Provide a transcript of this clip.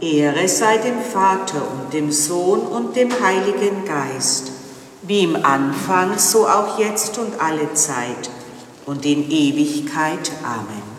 Ehre sei dem Vater und dem Sohn und dem Heiligen Geist, wie im Anfang, so auch jetzt und alle Zeit und in Ewigkeit. Amen.